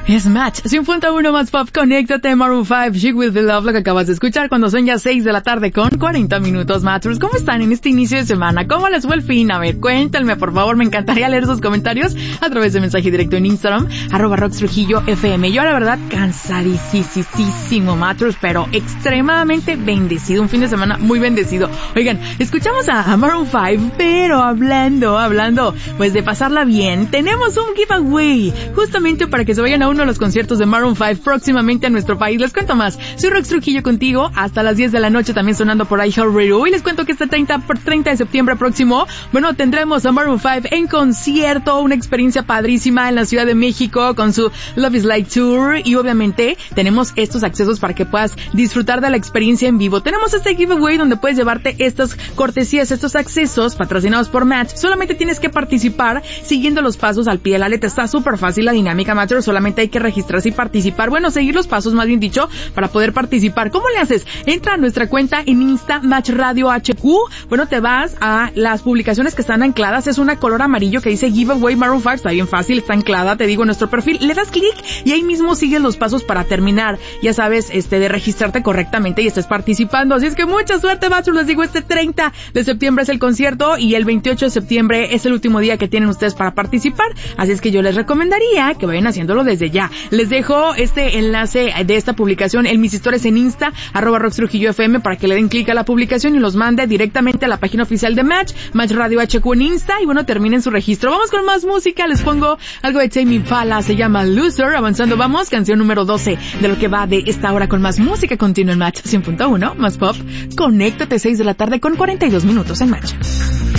Es Match 100.1 más pop, conéctate, Maroon 5, She Will Be Love, lo que acabas de escuchar cuando son ya 6 de la tarde con 40 minutos, Matchers. ¿Cómo están en este inicio de semana? ¿Cómo les fue el fin? A ver, cuéntenme, por favor, me encantaría leer sus comentarios a través de mensaje directo en Instagram, @RoxTrujilloFM. Yo, la verdad, cansadísimo, Matchers, pero extremadamente bendecido, un fin de semana muy bendecido. Oigan, escuchamos a Maroon 5, pero hablando, pues de pasarla bien, tenemos un giveaway, justamente para que se vayan a uno de los conciertos de Maroon 5 próximamente a nuestro país. Les cuento más. Soy Rox Trujillo contigo hasta las 10 de la noche, también sonando por iHeartRadio. Y les cuento que este 30 de septiembre próximo, bueno, tendremos a Maroon 5 en concierto, una experiencia padrísima en la Ciudad de México con su Love is Like Tour. Y obviamente tenemos estos accesos para que puedas disfrutar de la experiencia en vivo. Tenemos este giveaway donde puedes llevarte estas cortesías, estos accesos patrocinados por Match. Solamente tienes que participar siguiendo los pasos al pie de la letra. Está súper fácil la dinámica, Match. Solamente hay que registrarse y participar. Bueno, seguir los pasos, más bien dicho, para poder participar. ¿Cómo le haces? Entra a nuestra cuenta en Insta, Match Radio HQ. Bueno, te vas a las publicaciones que están ancladas. Es una color amarillo que dice Giveaway Maroon 5. Está bien fácil, está anclada, te digo, en nuestro perfil. Le das clic y ahí mismo sigues los pasos para terminar, ya sabes, de registrarte correctamente y estés participando. Así es que mucha suerte, Match. Les digo, este 30 de septiembre es el concierto y el 28 de septiembre es el último día que tienen ustedes para participar. Así es que yo les recomendaría que vayan haciéndolo desde ya. Les dejo este enlace de esta publicación en mis historias en Insta, @RoxTrujilloFM, para que le den clic a la publicación y los mande directamente a la página oficial de Match, Match Radio HQ en Insta, y bueno, terminen su registro. Vamos con más música, les pongo algo de Tame Impala, se llama Loser. Avanzando vamos, canción número 12 de lo que va de esta hora con más música continua en Match 100.1, más pop. Conéctate, 6 de la tarde con 42 minutos en Match.